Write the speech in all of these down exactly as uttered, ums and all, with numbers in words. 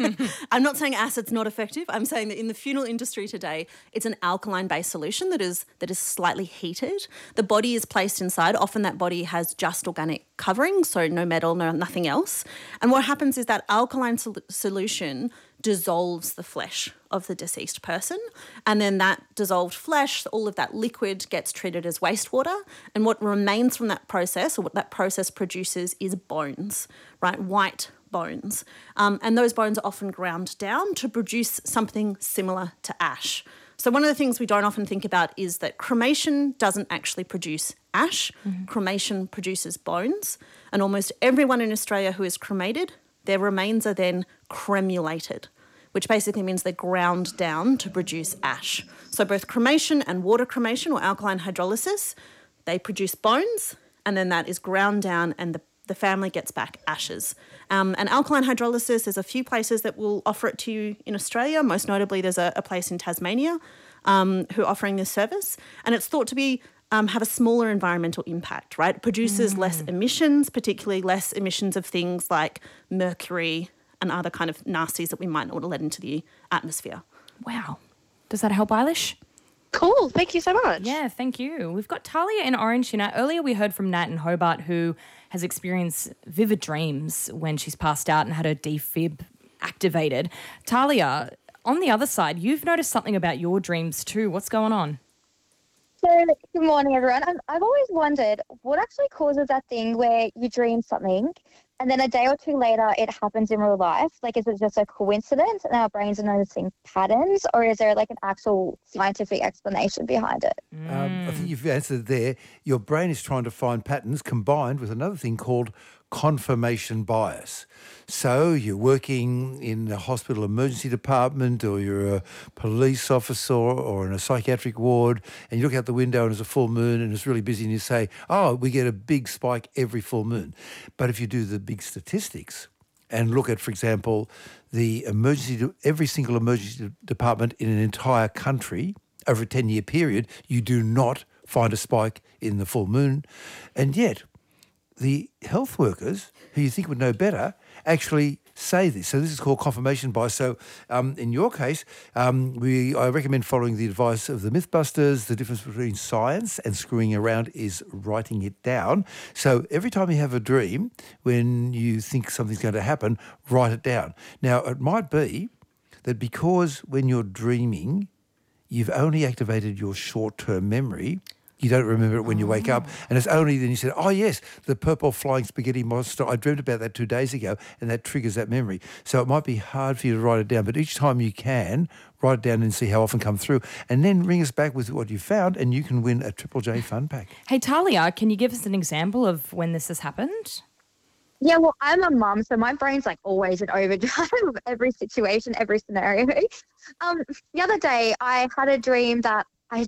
I'm not saying acid's not effective. I'm saying that in the funeral industry today, it's an alkaline-based solution that is that is slightly heated. The body is placed inside. Often that body has just organic covering, so no metal, no nothing else. And what happens is that alkaline sol- solution dissolves the flesh of the deceased person, and then that dissolved flesh, all of that liquid gets treated as wastewater, and what remains from that process, or what that process produces, is bones, right? White bones. Um, and those bones are often ground down to produce something similar to ash. So one of the things we don't often think about is that cremation doesn't actually produce ash. Mm-hmm. Cremation produces bones, and almost everyone in Australia who is cremated, their remains are then cremulated, which basically means they're ground down to produce ash. So both cremation and water cremation, or alkaline hydrolysis, they produce bones, and then that is ground down and the, the family gets back ashes. Um, and alkaline hydrolysis, there's a few places that will offer it to you in Australia. Most notably, there's a, a place in Tasmania um, who are offering this service. And it's thought to be Um, have a smaller environmental impact, right? It produces mm. less emissions, particularly less emissions of things like mercury and other kind of nasties that we might not want to let into the atmosphere. Wow. Does that help, Eilish? Cool. Thank you so much. Yeah, thank you. We've got Talia in Orange. You know, earlier we heard from Nat in Hobart, who has experienced vivid dreams when she's passed out and had her defib activated. Talia, on the other side, you've noticed something about your dreams too. What's going on? So, good morning, everyone. I'm, I've always wondered what actually causes that thing where you dream something and then a day or two later it happens in real life. Like, is it just a coincidence and our brains are noticing patterns, or is there like an actual scientific explanation behind it? Mm. Um, I think you've answered there. Your brain is trying to find patterns combined with another thing called confirmation bias. So you're working in a hospital emergency department, or you're a police officer or in a psychiatric ward, and you look out the window and there's a full moon and it's really busy, and you say, oh, we get a big spike every full moon. But if you do the big statistics and look at, for example, the emergency, every single emergency department in an entire country over a ten-year period, you do not find a spike in the full moon. And yet the health workers, who you think would know better, actually say this. So this is called confirmation bias. So um, in your case, um, we I recommend following the advice of the Mythbusters. The difference between science and screwing around is writing it down. So every time you have a dream, when you think something's going to happen, write it down. Now, it might be that because when you're dreaming, you've only activated your short-term memory, you don't remember it when you wake up. And it's only then you said, oh, yes, the purple flying spaghetti monster, I dreamed about that two days ago, and that triggers that memory. So it might be hard for you to write it down, but each time you can, write it down and see how often it comes through. And then ring us back with what you found, and you can win a Triple J Fun Pack. Hey, Talia, can you give us an example of when this has happened? Yeah, well, I'm a mum, so my brain's like always in overdrive of every situation, every scenario. Um, the other day, I had a dream that I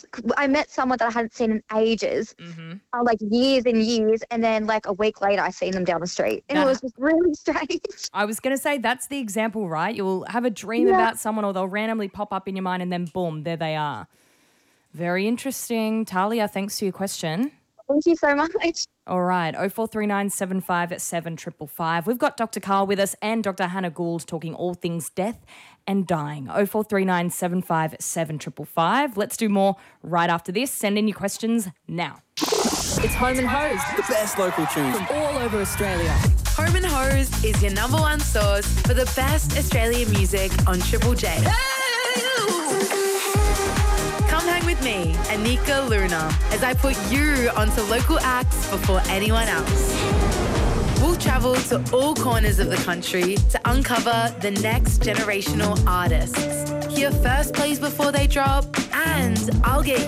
I met someone that I hadn't seen in ages, mm-hmm. uh, like years and years, and then like a week later I seen them down the street. And nah. It was just really strange. I was going to say that's the example, right? You'll have a dream yeah. about someone, or they'll randomly pop up in your mind and then boom, there they are. Very interesting. Talia, thanks for your question. Thank you so much. All right, oh four three nine seven five seven five five five. We've got Doctor Carl with us and Doctor Hannah Gould talking all things death and dying. oh four three nine seven five seven five five. Let's do more right after this. Send in your questions now. It's Home and Hose. The best local tunes from all over Australia. Home and Hose is your number one source for the best Australian music on Triple J. Come hang with me, Anika Luna, as I put you onto local acts before anyone else. We'll travel to all corners of the country to uncover the next generational artists. Hear first plays before they drop, and I'll get